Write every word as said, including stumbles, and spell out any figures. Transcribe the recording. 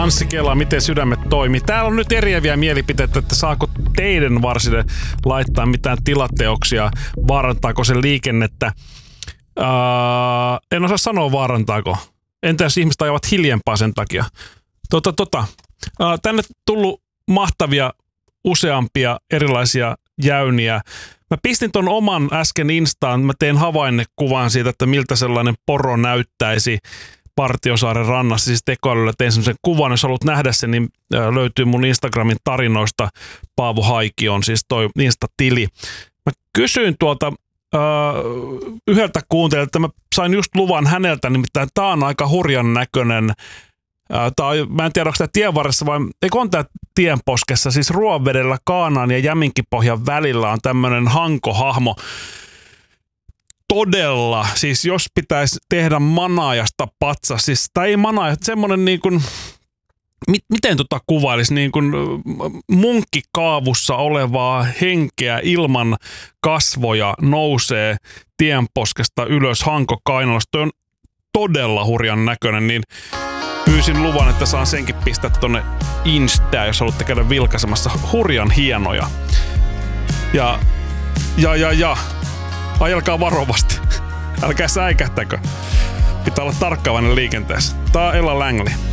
Anssi Kela, miten sydämet toimii. Täällä on nyt eriäviä mielipiteitä, että saako teidän varsille laittaa mitään tilateoksia, vaarantaako se liikennettä. Uh, en osaa sanoa vaarantaako. Entä jos ihmiset ajavat hiljempaa sen takia? Tota, tota. Uh, tänne tullut mahtavia useampia erilaisia jäyniä. Mä pistin ton oman äsken Instaan, mä tein havainnekuvan siitä, että miltä sellainen poro näyttäisi Partiosaaren rannassa. Siis tekoälyllä tein semmoisen kuvan, jos haluat nähdä sen, niin löytyy mun Instagramin tarinoista. Paavo Haiki on siis toi Insta-tili. Mä kysyin tuolta Uh, yhdeltä kuuntelijalta, että mä sain just luvan häneltä, nimittäin tää on aika hurjan näköinen. Uh, tää on, mä en tiedä, onko tää tienvarressa vai eikö on tää tienposkessa, siis Ruoanvedellä Kaanaan ja Jäminkipohjan välillä on tämmönen hankohahmo. Todella, siis jos pitäisi tehdä manaajasta patsas, siis tää ei manaajasta, semmonen niin kuin miten tota kuvailisi, niin kuin munkkikaavussa olevaa henkeä ilman kasvoja nousee tienposkesta ylös Hanko-Kainalasta. Toi on todella hurjan näköinen, niin pyysin luvan, että saan senkin pistää tonne Instaan, jos haluatte käydä vilkaisemassa. Hurjan hienoja. Ja, ja, ja, ja. Ajelkaa varovasti. Älkää säikähtäkö. Pitää olla tarkkaavainen liikenteessä. Tää on Ella Langley.